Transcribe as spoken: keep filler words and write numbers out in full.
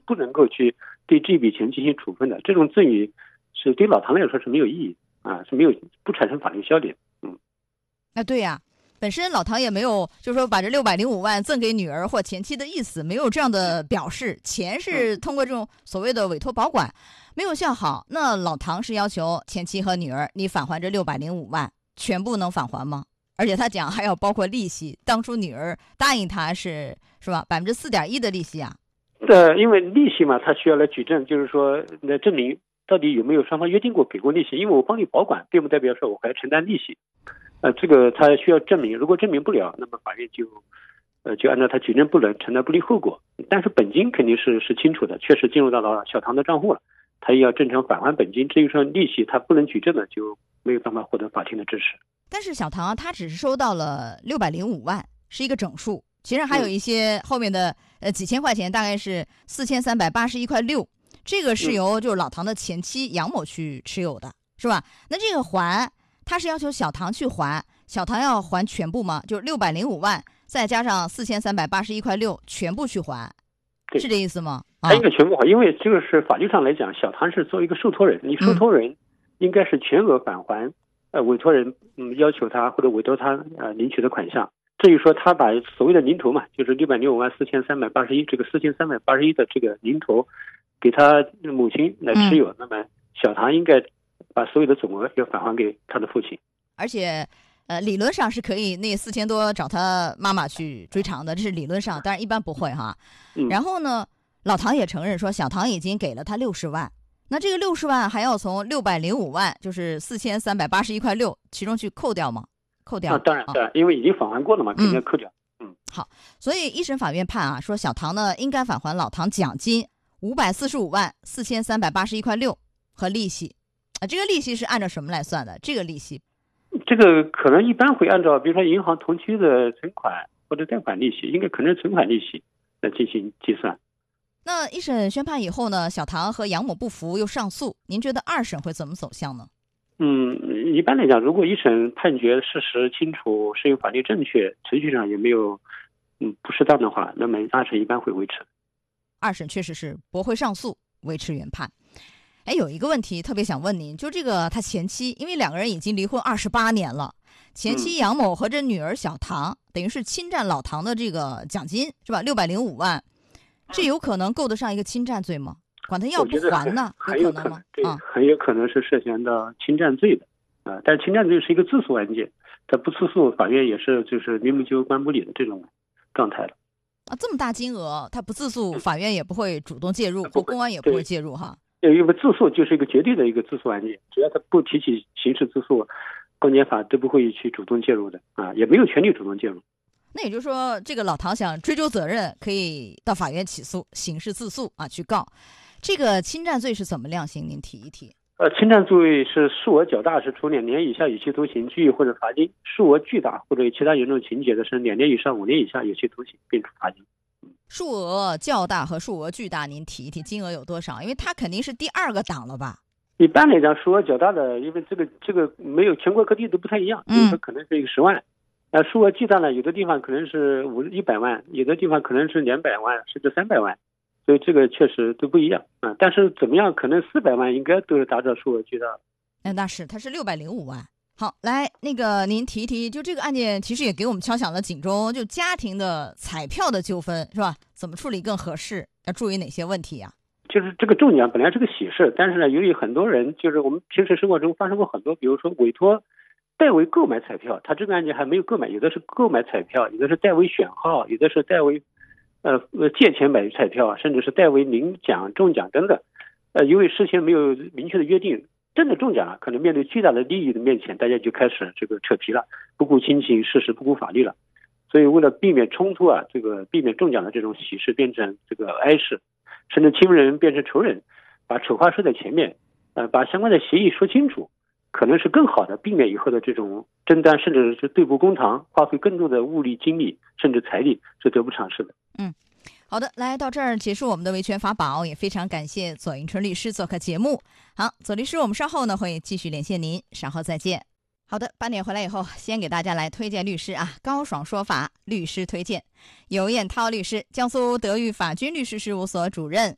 不能够去对这笔钱进行处分的。这种赠与是对老唐来说是没有意义啊，是没有不产生法律效力。嗯， 啊，对呀、啊。本身老唐也没有就是说把这六百零五万赠给女儿或前妻的意思，没有这样的表示，钱是通过这种所谓的委托保管没有效好。那老唐是要求前妻和女儿你返还这六百零五万，全部能返还吗？而且他讲还要包括利息，当初女儿答应他是是吧百分之四点一的利息啊。 呃，因为利息嘛，他需要来举证，就是说来证明到底有没有双方约定过给过利息。因为我帮你保管，并不代表说我还承担利息。呃，这个他需要证明，如果证明不了，那么法院就，呃，就按照他举证不能承担不利后果。但是本金肯定是是清楚的，确实进入到了小唐的账户了，他也要正常返还本金。至于说利息，他不能举证的，就没有办法获得法庭的支持。 但是小唐他只是收到了六百零五万，是一个整数，其实还有一些后面的呃几千块钱，大概是四千三百八十一块六，这个是由就是老唐的前妻杨某去持有的，是吧？那这个还。他是要求小唐去还，小唐要还全部吗？就是六百零五万，再加上四千三百八十一块六，全部去还，是这意思吗？ 他应该全部还，因为这个是法律上来讲，小唐是作为一个受托人，你受托人应该是全额返还，嗯、呃，委托人嗯要求他或者委托他呃领取的款项。至于说他把所谓的零头嘛，就是六百零五万四千三百八十一这个四千三百八十一的这个零头给他母亲来持有，嗯、那么小唐应该把所有的总额要返还给他的父亲， 而且，呃，理论上是可以那四千多找他妈妈去追偿的，这是理论上，当然一般不会哈。 嗯、 然后呢，老唐也承认说，小唐已经给了他六十万，那这个六十万还要从六百零五万，就是四千三百八十一块六，其中去扣掉吗？扣掉？ 那、啊、当然，当然、啊，因为已经返还过了嘛，肯定要扣掉。嗯， 嗯好，所以一审法院判啊，说小唐呢应该返还老唐奖金五百四十五万四千三百八十一块六和利息。啊，这个利息是按照什么来算的？这个利息， 这个可能一般会按照，比如说银行同期的存款或者贷款利息，应该可能是存款利息来进行计算。 那一审宣判以后呢，小唐和杨某不服又上诉，您觉得二审会怎么走向呢？ 嗯，一般来讲，如果一审判决事实清楚、适用法律正确、程序上也没有嗯不适当的话，那么二审一般会维持。 二审确实是驳回上诉，维持原判。哎，有一个问题特别想问您，就这个他前妻，因为两个人已经离婚二十八年了，前妻杨某和这女儿小唐，嗯、等于是侵占老唐的这个奖金是吧？六百零五万，这有可能够得上一个侵占罪吗？管他要不还呢？ 有可能吗？对，很有可能是涉嫌到侵占罪的啊、呃。但是侵占罪是一个自诉案件，他不自诉，法院也是就是明目就关不理的这种状态了。 啊，这么大金额，他不自诉，法院也不会主动介入，或公安也不会介入哈。 因为自诉就是一个绝对的一个自诉案件，只要他不提起刑事自诉，公检法都不会去主动介入的啊，也没有权利主动介入。 那也就是说，这个老唐想追究责任，可以到法院起诉，刑事自诉啊去告。这个侵占罪是怎么量刑？您提一提。 呃，侵占罪是数额较大是处两年以下有期徒刑、拘役或者罚金；数额巨大或者有其他严重情节的是两年以上五年以下有期徒刑并处罚金。 数额较大和数额巨大，您提一提金额有多少？因为它肯定是第二个档了吧？ 一般来讲，数额较大的，因为这个这个没有全国各地都不太一样，有的可能是一个十万，那、嗯、数额巨大呢，有的地方可能是五一百万，有的地方可能是两百万甚至三百万，所以这个确实都不一样啊。但是怎么样，可能四百万应该都是达到数额巨大。 那那是，它是六百零五万。好，来，那个您提一提，就这个案件其实也给我们敲响了警钟，就家庭的彩票的纠纷是吧？怎么处理更合适？要注意哪些问题呀、 啊？就是这个中奖本来是个喜事，但是呢，由于很多人就是我们平时生活中发生过很多，比如说委托代为购买彩票，他这个案件还没有购买，有的是购买彩票，有的是代为选号，有的是代为呃借钱买彩票，甚至是代为领奖、中奖等等。呃，由于事前没有明确的约定。真的中奖了，可能面对巨大的利益的面前，大家就开始这个扯皮了，不顾亲情事实，不顾法律了。所以为了避免冲突啊，这个避免中奖的这种喜事变成这个哀事，甚至亲人变成仇人，把丑话说在前面，呃，把相关的协议说清楚，可能是更好的避免以后的这种争端，甚至是对簿公堂，花费更多的物力、精力，甚至财力，是得不偿失的。 嗯。好的，来到这儿结束我们的维权法宝，也非常感谢左迎春律师做客节目。好，左律师，我们稍后呢会继续连线您，稍后再见。好的，八点回来以后，先给大家来推荐律师啊，高爽说法律师推荐，尤彦涛律师，江苏德裕法军律师事务所主任，